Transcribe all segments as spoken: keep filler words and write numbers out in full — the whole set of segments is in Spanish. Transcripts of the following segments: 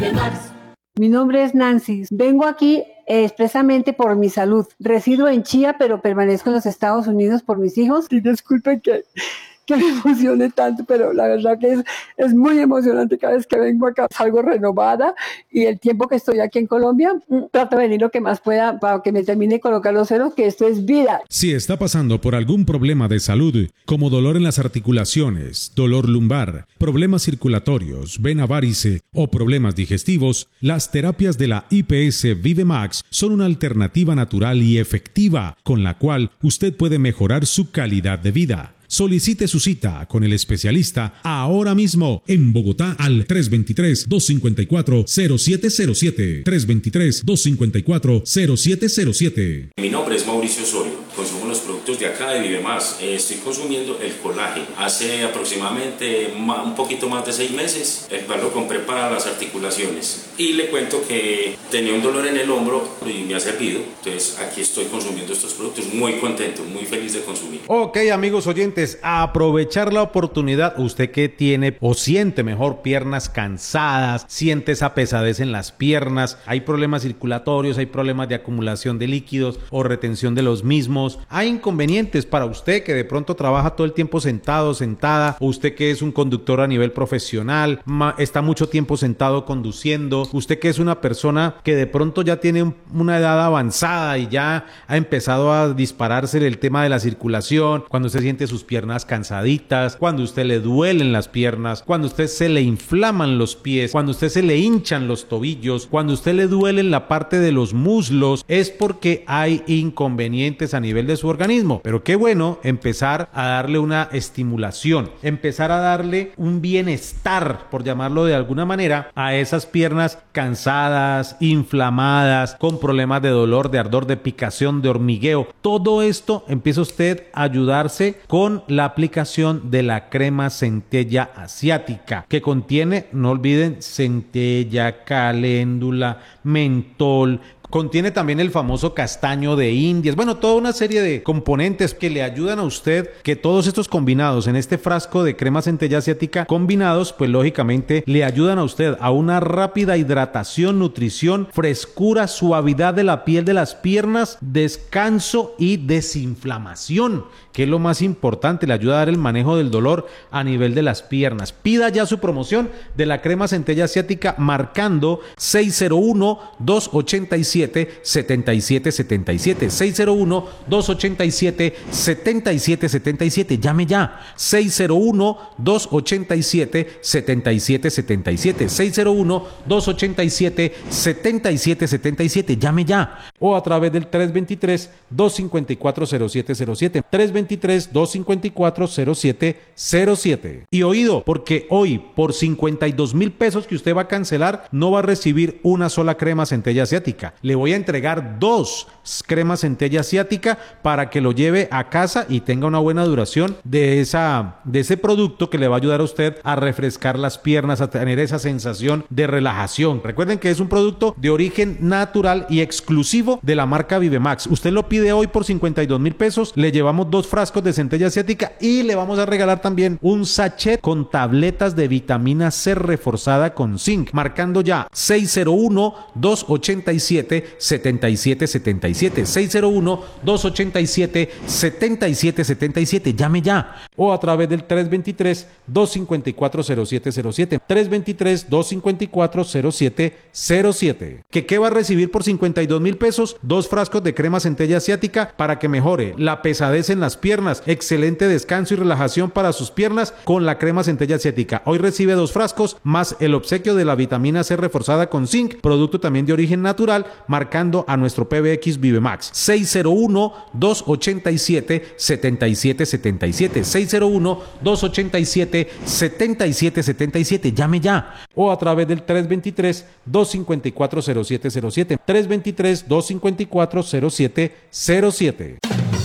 Vive Max. Mi nombre es Nancy. Vengo aquí eh, expresamente por mi salud. Resido en Chía, pero permanezco en los Estados Unidos por mis hijos. Y disculpen que, que me emocione tanto, pero la verdad que es, es muy emocionante cada vez que vengo acá. Salgo renovada y el tiempo que estoy aquí en Colombia, trato de venir lo que más pueda para que me termine de colocar los ceros, que esto es vida. Si está pasando por algún problema de salud, como dolor en las articulaciones, dolor lumbar, problemas circulatorios, vena varice o problemas digestivos, las terapias de la I P S Vive Max son una alternativa natural y efectiva con la cual usted puede mejorar su calidad de vida. Solicite su cita con el especialista ahora mismo en Bogotá al tres dos tres, dos cinco cuatro, cero siete cero siete. tres dos tres, dos cinco cuatro, cero siete cero siete. Mi nombre es Mauricio Osorio. Consumo los productos de acá de Vive Más. Eh, estoy consumiendo el colágeno. Hace aproximadamente un poquito más de seis meses, el cual lo compré para las articulaciones. Y le cuento que tenía un dolor en el hombro y me ha servido. Entonces aquí estoy consumiendo estos productos muy contento, muy feliz de consumir. Ok, amigos oyentes, a aprovechar la oportunidad. Usted que tiene o siente mejor piernas cansadas, siente esa pesadez en las piernas, hay problemas circulatorios, hay problemas de acumulación de líquidos o retención de los mismos, hay inconvenientes para usted que de pronto trabaja todo el tiempo sentado, sentada, o usted que es un conductor a nivel profesional, está mucho tiempo sentado conduciendo, usted que es una persona que de pronto ya tiene una edad avanzada y ya ha empezado a dispararse el tema de la circulación, cuando usted siente sus piernas cansaditas, cuando usted le duelen las piernas, cuando usted se le inflaman los pies, cuando usted se le hinchan los tobillos, cuando usted le duele en la parte de los muslos, es porque hay inconvenientes a nivel de su organismo. Pero qué bueno empezar a darle una estimulación, empezar a darle un bienestar, por llamarlo de alguna manera, a esas piernas cansadas, inflamadas, con problemas de dolor, de ardor, de picación, de hormigueo. Todo esto empieza usted a ayudarse con la aplicación de la crema centella asiática, que contiene, no olviden, centella, caléndula, mentol. Contiene también el famoso castaño de Indias. Bueno, toda una serie de componentes que le ayudan a usted, que todos estos combinados en este frasco de crema centella asiática, combinados, pues lógicamente le ayudan a usted a una rápida hidratación, nutrición, frescura, suavidad de la piel de las piernas, descanso y desinflamación, que es lo más importante, le ayuda a dar el manejo del dolor a nivel de las piernas. Pida ya su promoción de la crema centella asiática marcando seis cero uno, dos ocho siete, siete siete siete siete, seis cero uno, dos ocho siete, siete siete siete siete. Llame ya, seis cero uno, dos ocho siete, siete siete siete siete, seis cero uno, dos ocho siete, siete siete siete siete. Llame ya, o a través del tres dos tres, dos cinco cuatro, cero siete cero siete, tres dos tres, dos cinco cuatro, cero siete cero siete. Y oído, porque hoy por cincuenta y dos mil pesos que usted va a cancelar, no va a recibir una sola crema centella asiática. Le voy a entregar dos cremas centella asiática para que lo lleve a casa y tenga una buena duración de, esa, de ese producto que le va a ayudar a usted a refrescar las piernas, a tener esa sensación de relajación. Recuerden que es un producto de origen natural y exclusivo de la marca Vive Max. Usted lo pide hoy por cincuenta y dos mil pesos, le llevamos dos frascos de centella asiática y le vamos a regalar también un sachet con tabletas de vitamina C reforzada con zinc, marcando ya seis cero uno, dos ocho siete, siete siete siete siete, seis cero uno, dos ocho siete, siete siete siete siete. Llame ya, o a través del tres dos tres, dos cinco cuatro, cero siete cero siete, tres dos tres, dos cinco cuatro, cero siete cero siete. ¿Que qué va a recibir por cincuenta y dos mil pesos? Dos frascos de crema centella asiática para que mejore la pesadez en las piernas, excelente descanso y relajación para sus piernas con la crema centella asiática. Hoy recibe dos frascos más el obsequio de la vitamina C reforzada con zinc, producto también de origen natural, marcando a nuestro P B X Vive Max seis cero uno, dos ocho siete, siete siete siete siete, seis cero uno, dos ocho siete, siete siete siete siete. Llame ya, o a través del tres dos tres, dos cinco cuatro, cero siete cero siete, tres dos tres, dos cinco cuatro, cero siete cero siete.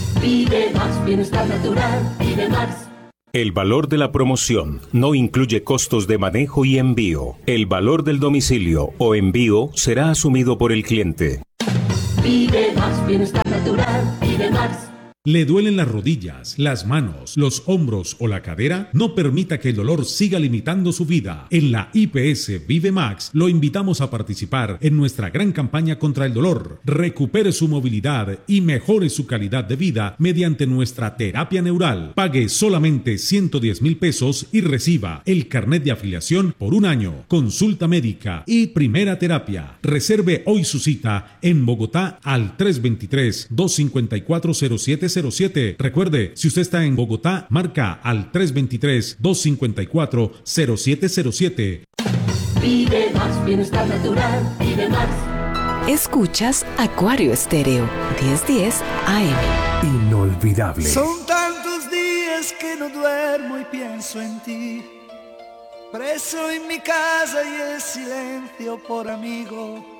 Vive Max, bienestar natural, Vive Max. El valor de la promoción no incluye costos de manejo y envío. El valor del domicilio o envío será asumido por el cliente. Vive Max, bienestar natural, Vive Max. ¿Le duelen las rodillas, las manos, los hombros o la cadera? No permita que el dolor siga limitando su vida. En la I P S Vive Max lo invitamos a participar en nuestra gran campaña contra el dolor. Recupere su movilidad y mejore su calidad de vida mediante nuestra terapia neural. Pague solamente ciento diez mil pesos y reciba el carnet de afiliación por un año, consulta médica y primera terapia. Reserve hoy su cita en Bogotá al tres dos tres, dos cinco cuatro, cero siete cero siete. Recuerde, si usted está en Bogotá, marca al tres dos tres, dos cinco cuatro, cero siete cero siete. Vive más, bienestar natural, vive más. Escuchas Acuario Estéreo, diez diez A M. Inolvidable. Son tantos días que no duermo y pienso en ti. Preso en mi casa y el silencio por amigo.